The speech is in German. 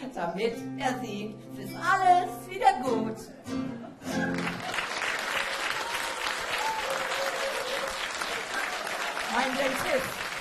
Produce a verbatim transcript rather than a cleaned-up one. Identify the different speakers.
Speaker 1: damit er sieht, es ist alles wieder gut. Mein Dentist.